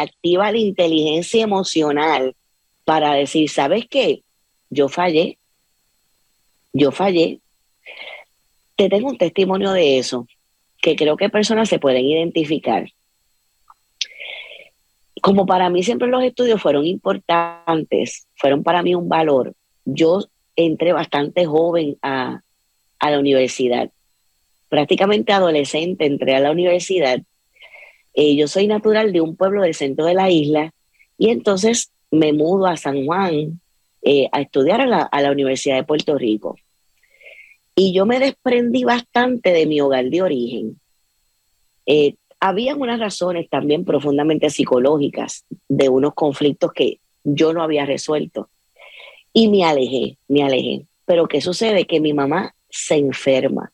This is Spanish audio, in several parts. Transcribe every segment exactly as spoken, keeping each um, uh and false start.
activa la inteligencia emocional para decir, ¿sabes qué? Yo fallé, yo fallé. Te tengo un testimonio de eso, que creo que personas se pueden identificar. Como para mí siempre los estudios fueron importantes, fueron para mí un valor. Yo entré bastante joven a, a la universidad, prácticamente adolescente entré a la universidad. Eh, yo soy natural de un pueblo del centro de la isla y entonces me mudo a San Juan eh, a estudiar a la, a la Universidad de Puerto Rico. Y yo me desprendí bastante de mi hogar de origen. Eh, había unas razones también profundamente psicológicas de unos conflictos que yo no había resuelto. Y me alejé, me alejé. Pero ¿qué sucede? Que mi mamá se enferma.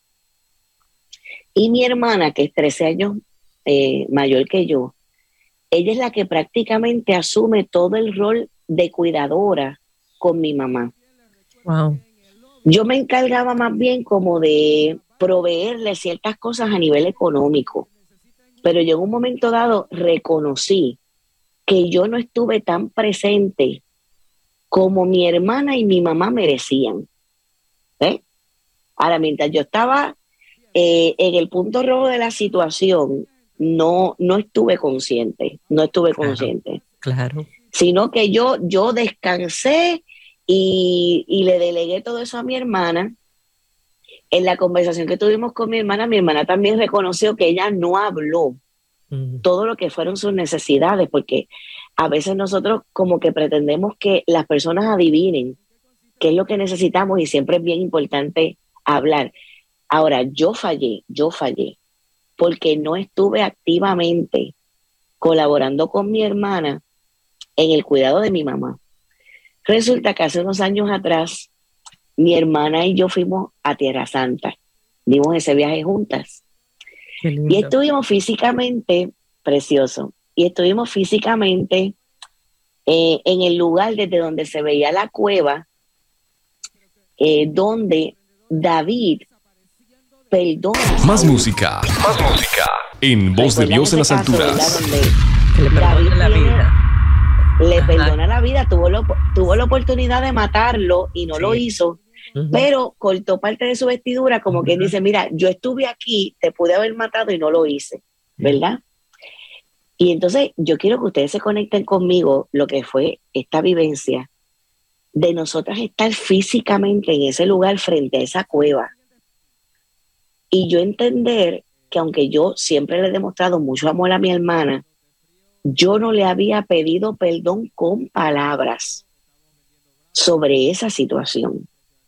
Y mi hermana, que es trece años eh, mayor que yo, ella es la que prácticamente asume todo el rol de cuidadora con mi mamá. Wow. Yo me encargaba más bien como de proveerle ciertas cosas a nivel económico, pero yo en un momento dado reconocí que yo no estuve tan presente como mi hermana y mi mamá merecían. ¿Eh? Ahora, mientras yo estaba eh, en el punto rojo de la situación, no, no estuve consciente, no estuve Claro, consciente, claro. sino que yo, yo descansé y, y le delegué todo eso a mi hermana. En la conversación que tuvimos con mi hermana, mi hermana también reconoció que ella no habló Mm. todo lo que fueron sus necesidades, porque a veces nosotros como que pretendemos que las personas adivinen qué es lo que necesitamos y siempre es bien importante hablar. Ahora, yo fallé, yo fallé, porque no estuve activamente colaborando con mi hermana en el cuidado de mi mamá. Resulta que hace unos años atrás, mi hermana y yo fuimos a Tierra Santa, dimos ese viaje juntas Qué y lindo. estuvimos físicamente, precioso, y estuvimos físicamente eh, en el lugar desde donde se veía la cueva, eh, donde David perdona a Más Saúl. música. Más música. En Voz de ¿Recuerdan Dios en ese las caso, verdad? alturas. Donde Que le David perdone la tiene, vida. le Ajá. perdona la vida, tuvo, lo, tuvo la oportunidad de matarlo y no lo Sí. hizo, Ujú, pero cortó parte de su vestidura como quien ujú. dice, mira, yo estuve aquí, te pude haber matado y no lo hice, Sí. ¿verdad? Y entonces yo quiero que ustedes se conecten conmigo lo que fue esta vivencia de nosotras estar físicamente en ese lugar frente a esa cueva y yo entender que aunque yo siempre le he demostrado mucho amor a mi hermana, yo no le había pedido perdón con palabras sobre esa situación.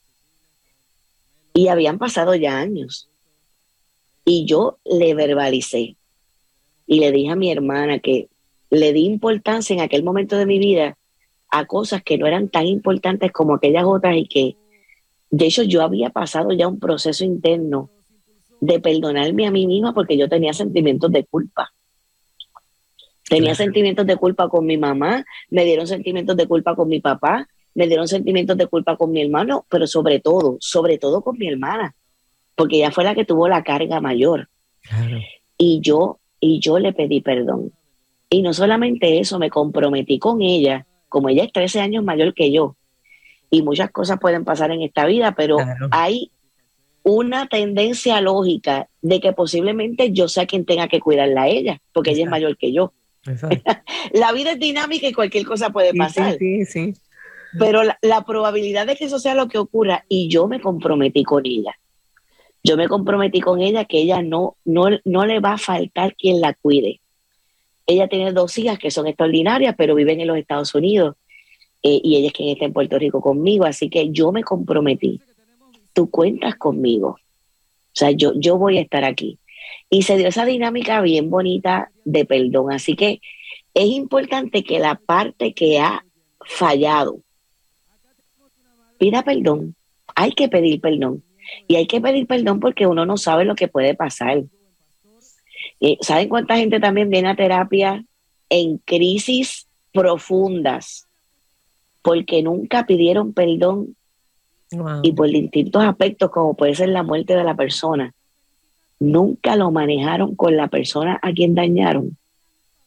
Y habían pasado ya años. Y yo le verbalicé y le dije a mi hermana que le di importancia en aquel momento de mi vida a cosas que no eran tan importantes como aquellas otras y que, de hecho, yo había pasado ya un proceso interno de perdonarme a mí misma porque yo tenía sentimientos de culpa. Tenía Claro. sentimientos de culpa con mi mamá, me dieron sentimientos de culpa con mi papá, me dieron sentimientos de culpa con mi hermano, pero sobre todo, sobre todo con mi hermana, porque ella fue la que tuvo la carga mayor. Claro. Y yo, y yo le pedí perdón. Y no solamente eso, me comprometí con ella, como ella es trece años mayor que yo, y muchas cosas pueden pasar en esta vida, pero Claro. hay una tendencia lógica de que posiblemente yo sea quien tenga que cuidarla a ella, porque ella es Exacto. mayor que yo. Exacto. La vida es dinámica y cualquier cosa puede Sí, sí, pasar, sí, sí. pero la, la probabilidad de que eso sea lo que ocurra, y yo me comprometí con ella. Yo me comprometí con ella que ella no, no, no le va a faltar quien la cuide. Ella tiene dos hijas que son extraordinarias, pero viven en los Estados Unidos eh, y ella es quien está en Puerto Rico conmigo, así que yo me comprometí. Tú cuentas conmigo, o sea, yo, yo voy a estar aquí. Y se dio esa dinámica bien bonita de perdón, así que es importante que la parte que ha fallado pida perdón. Hay que pedir perdón. Y hay que pedir perdón porque uno no sabe lo que puede pasar. Eh, ¿Saben cuánta gente también viene a terapia en crisis profundas porque nunca pidieron perdón y Wow. por distintos aspectos como puede ser la muerte de la persona, nunca lo manejaron con la persona a quien dañaron?